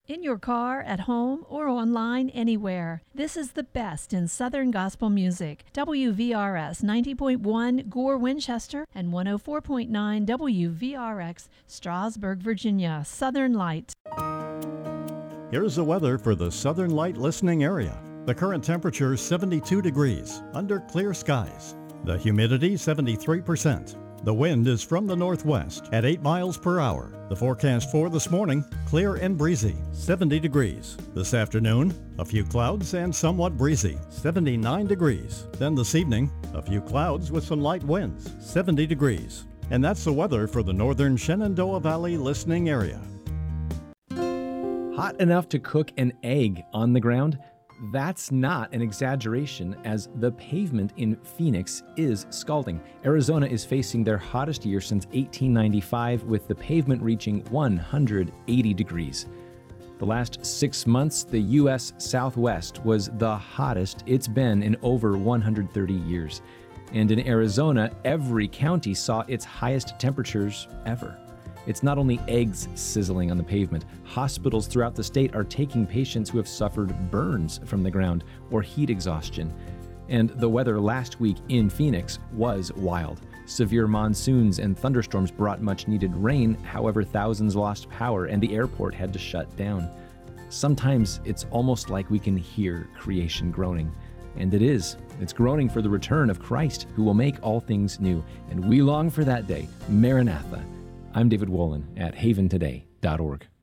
In your car, at home, or online anywhere. This is the best in Southern gospel music. WVRS 90.1 Gore, Winchester, and 104.9 WVRX Strasburg, Virginia. Southern Light. Here's the weather for the Southern Light listening area. The current temperature is 72 degrees under clear skies. The humidity 73%. The wind is from the northwest at 8 miles per hour. The forecast for this morning, clear and breezy, 70 degrees. This afternoon, a few clouds and somewhat breezy, 79 degrees. Then this evening, a few clouds with some light winds, 70 degrees. And that's the weather for the northern Shenandoah Valley listening area. Hot enough to cook an egg on the ground? That's not an exaggeration, as the pavement in Phoenix is scalding. Arizona is facing their hottest year since 1895, with the pavement reaching 180 degrees. The last 6 months, the U.S. Southwest was the hottest it's been in over 130 years. And in Arizona, every county saw its highest temperatures ever. It's not only eggs sizzling on the pavement. Hospitals throughout the state are taking patients who have suffered burns from the ground or heat exhaustion. And the weather last week in Phoenix was wild. Severe monsoons and thunderstorms brought much needed rain. However, thousands lost power and the airport had to shut down. Sometimes it's almost like we can hear creation groaning. And it is. It's groaning for the return of Christ, who will make all things new. And we long for that day. Maranatha. I'm David Wolin at haventoday.org.